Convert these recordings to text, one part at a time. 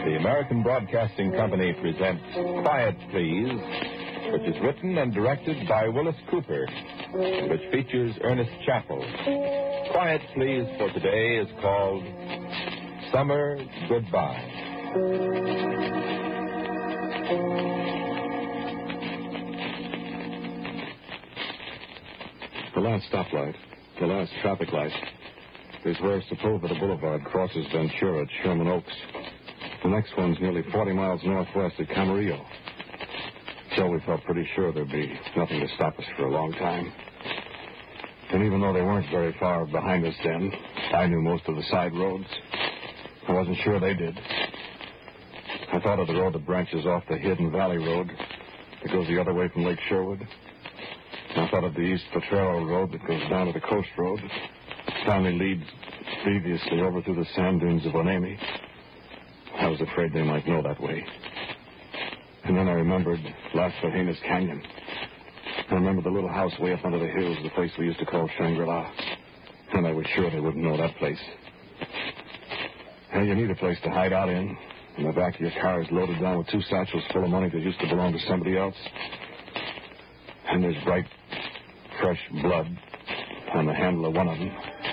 The American Broadcasting Company presents Quiet Please, which is written and directed by Willis Cooper, and which features Ernest Chappell. Quiet Please for today is called Summer Goodbye. The last stoplight, the last traffic light, is where Sepulveda Boulevard crosses Ventura at Sherman Oaks. The next one's nearly 40 miles northwest at Camarillo. So we felt pretty sure there'd be nothing to stop us for a long time. And even though they weren't very far behind us then, I knew most of the side roads. I wasn't sure they did. I thought of the road that branches off the Hidden Valley Road that goes the other way from Lake Sherwood. I thought of the East Potrero Road that goes down to the Coast Road. Finally leads deviously over through the sand dunes of Onami. I was afraid they might know that way. And then I remembered Las Lajenas Canyon. I remembered the little house way up under the hills, the place we used to call Shangri-La. And I was sure they wouldn't know that place. And you need a place to hide out in. And the back of your car is loaded down with 2 satchels full of money that used to belong to somebody else. And there's bright, fresh blood on the handle of one of them.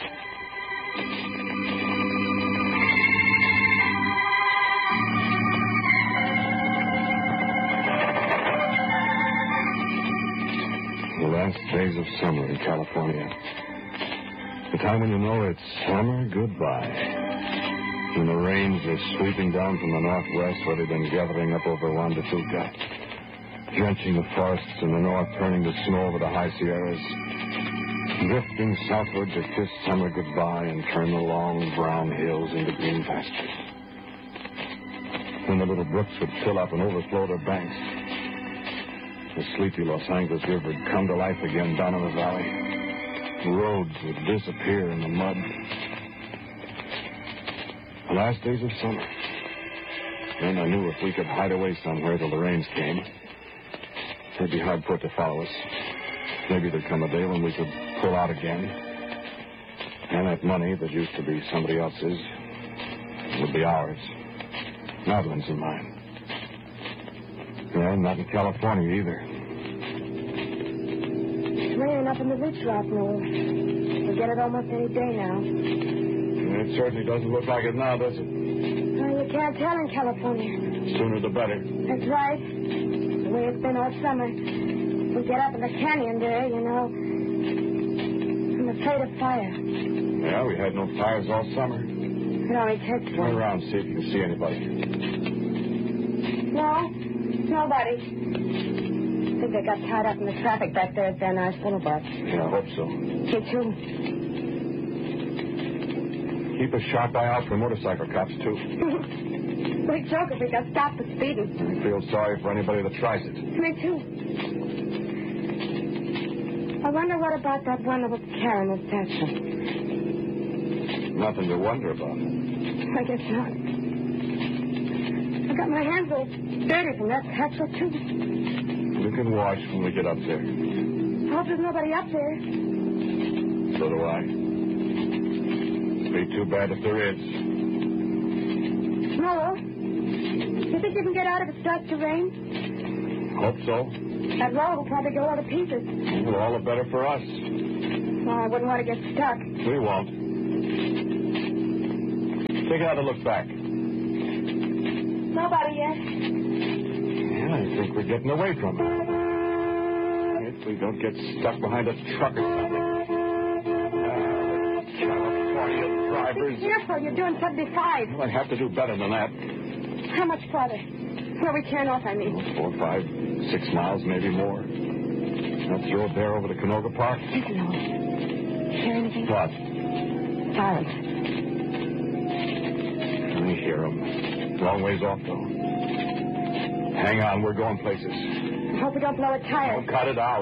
The last days of summer in California. The time when you know it's summer goodbye. When the rains are sweeping down from the northwest where they've been gathering up over Juan de Fuca, drenching the forests in the north, turning to snow over the high Sierras, drifting southward to kiss summer goodbye and turn the long brown hills into green pastures. When the little brooks would fill up and overflow their banks, the sleepy Los Angeles River would come to life again down in the valley. Roads would disappear in the mud. The last days of summer. Then I knew if we could hide away somewhere till the rains came, they'd be hard put to follow us. Maybe there'd come a day when we could pull out again. And that money that used to be somebody else's would be ours. Madeline's and mine. Yeah, not in California either. It's raining up in the ridge right now. We'll get it almost any day now. It certainly doesn't look like it now, does it? Well, you can't tell in California. Sooner the better. That's right. The way it's been all summer. We get up in the canyon there, you know. I'm afraid of fire. Yeah, we had no fires all summer. It only takes Turn one. around, see if you can see anybody. No, nobody. I think they got tied up in the traffic back there at Van Nuys Boulevard. Yeah, I hope so. Me too. Keep a sharp eye out for motorcycle cops, too. Big joke if we got stopped for speeding. I feel sorry for anybody that tries it. Me too. I wonder what about that one that was carrying his satchel. Nothing to wonder about. I guess not. I got my hands all dirty from that satchel, too. We can wash when we get up there. I hope there's nobody up there. So do I. It'd be too bad if there is. No. You think you can get out if it starts to rain? Hope so. That road will probably go all to pieces. Well, all the better for us. Well, I wouldn't want to get stuck. We won't. Take another look back. Nobody yet. Yeah, I think we're getting away from it. If we don't get stuck behind a truck or something. California drivers. Be careful, you're doing 75. Well, I have to do better than that. How much farther? Where we turn off, I mean. 4, 5, 6 miles, maybe more. That's the road there over to Canoga Park. Listen, Noel. Hear anything? What? Silence. I hear them. Long ways off, though. Hang on, we're going places. Hope we don't blow a tire. Don't cut it out.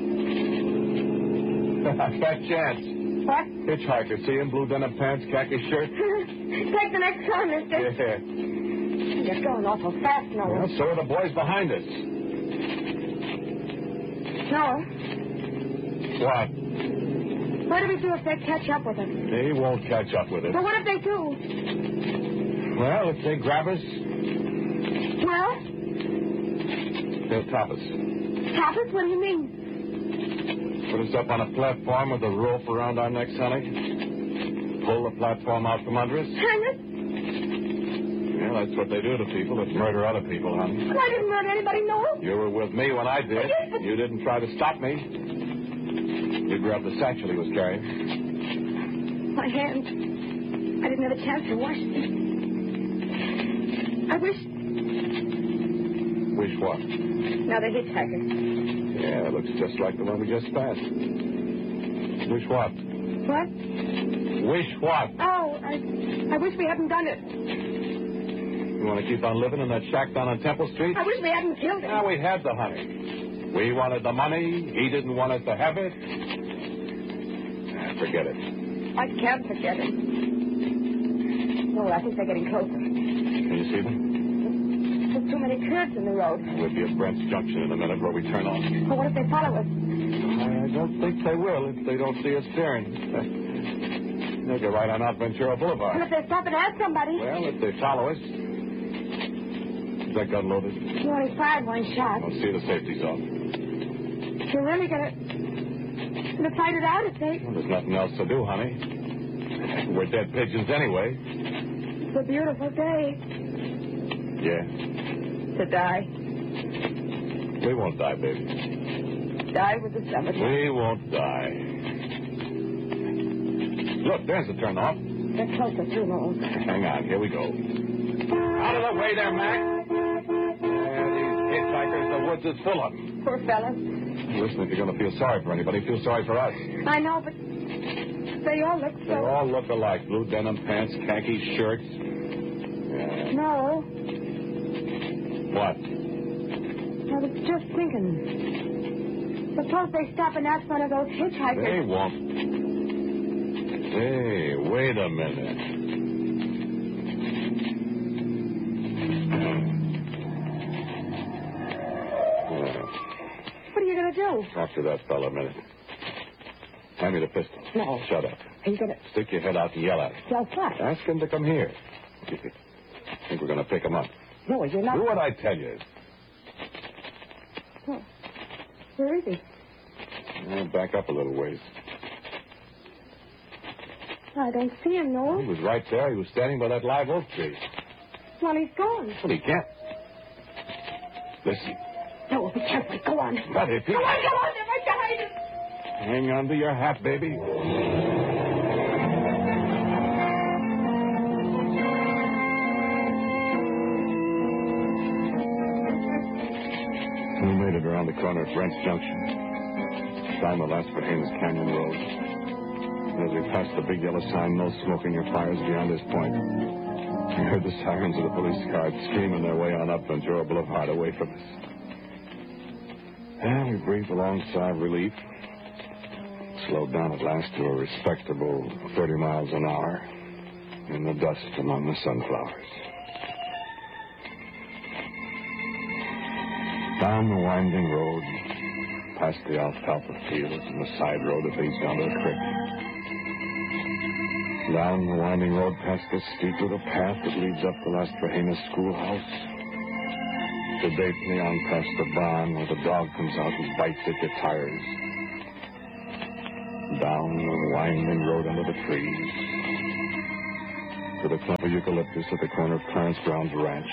Fat chance. What? Hitchhiker, see him? Blue denim pants, khaki shirt. Take the next turn, mister. Yeah. You're going awful fast, Noel. Well, so are the boys behind us. Noel, What? what do we do if they catch up with us? They won't catch up with us. But what if they do? Well, if they grab us, Well, they'll top us. top us? What do you mean? Put us up on a platform with a rope around our necks, honey. Pull the platform out from under us. Hang us? Yeah, that's what they do to people that murder other people, honey. I didn't murder anybody, no. You were with me when I did. Yes, but- You didn't try to stop me. You grabbed the satchel he was carrying. My hands. I didn't have a chance to wash them. I wish... Wish what? Now, the hitchhiker. Yeah, it looks just like the one we just passed. Wish what? What? Wish what? Oh, I wish we hadn't done it. You want to keep on living in that shack down on Temple Street? I wish we hadn't killed him. Yeah, we had the honey. We wanted the money. He didn't want us to have it. Forget it. I can't forget it. No, I think they're getting closer. Can you see them? There's too many curves in the road. We'll be at Brent's Junction in a minute where we turn off. But what if they follow us? I don't think they will if they don't see us steering. They'll get right on out Ventura And Boulevard. if they stop and ask somebody? Well, if they follow us. Is that gun loaded? You only fired one shot. I'll see the safety's off. You're really gonna fight it out if they... Well, there's nothing else to do, honey. We're dead pigeons anyway. It's a beautiful day Yeah. to die. We won't die, baby. Die with the summertime. We won't die. Look, there's the turn off. They're closer too, no. Hang on, here we go. Out of the way there, Mac. Yeah, these hitchhikers, the woods is full of them. Poor fellas. Listen, if you're going to feel sorry for anybody, feel sorry for us. I know, but they all look They so... all look alike. Blue denim pants, khaki shirts. Yeah. No, What? I was just thinking. Suppose they stop and ask one of those hitchhikers. They won't. Hey, wait a minute. What are you going to do? Talk to that fellow a minute. Hand me the pistol. No. Shut up. Are you going to... Stick your head out and yell at him. Well, what? Ask him to come here. Think we're going to pick him up. No, you're not... Do what I tell you. Oh. Where is he? Back up a little ways. I don't see him, He no. was right there. He was standing by that live oak tree. Well, he's gone. Well, he can't. Listen. No, be careful. Go on. But if he... Go on, they're right behind us. Hang on to your hat, baby. We made it around the corner at Brent's Junction. Down the last Vahanas Canyon Road. As we passed the big yellow sign, no smoking or fires beyond this point, we heard the sirens of the police cars screaming their way on up Ventura Boulevard away from us. And we breathed a long sigh of relief. Slowed down at last to a respectable 30 miles an hour in the dust among the sunflowers. Down the winding road, past the alfalfa fields and the side road that leads down to the creek. Down the winding road past the steep little path that leads up to Las Vahanas schoolhouse. To Dayton on past the barn where the dog comes out and bites at your tires. Down the winding road under the trees. To the clump of eucalyptus at the corner of Clarence Brown's ranch.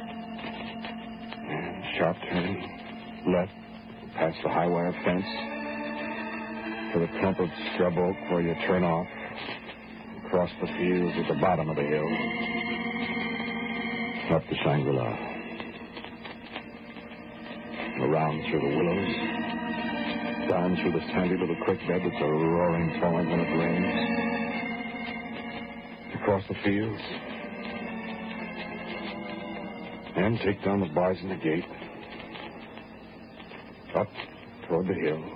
And sharp turn left past the high wire fence. To the clump of scrub oak where you turn off. Across the fields at the bottom of the hill. Up to Shangri-La. Around through the willows. Down through the sandy little creek bed that's a roaring torrent when it rains. Across the fields. And take down the bars in the gate. Up toward the hill.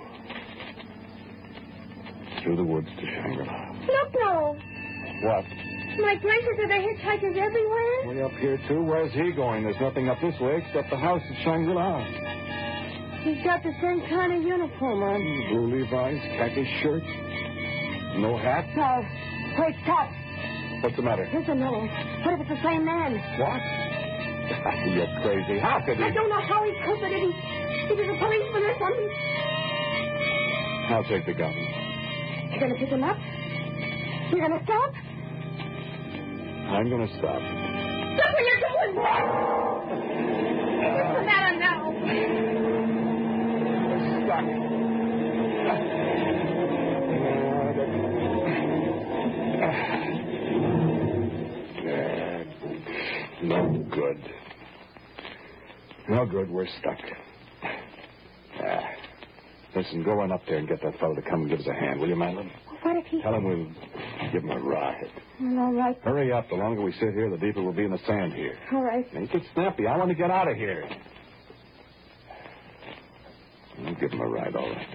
Through the woods to Shangri-La. Look, no. What? My gracious, are there hitchhikers everywhere? Way up here, too? Where's he going? There's nothing up this way except the house at Shangri-La. He's got the same kind of uniform on. Blue Levi's, khaki shirt. No hat. No. Wait, stop. What's the matter? Listen, no. What if it's the same man? What? You're crazy. How could he? I don't know how he could, but he was a policeman or something. I'll take the gun. You're going to pick him up? You're going to stop? I'm going to stop. Look what you're doing! What's the matter now? Stuck. No good. No good. We're stuck. Listen, go on up there and get that fellow to come and give us a hand, will you, Madeline? What if he... Tell him we'll give him a ride. Well, all right. Hurry up. The longer we sit here, the deeper we'll be in the sand here. All right. Make it snappy. I want to get out of here. I'll give him a ride, all right.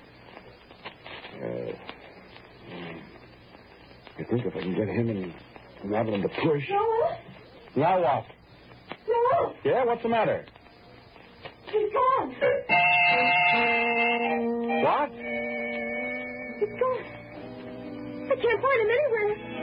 You think if I can get him and Madeline to push? Noah? Now what? Noah? Yeah, what's the matter? He's gone. What? He's gone. I can't find him anywhere.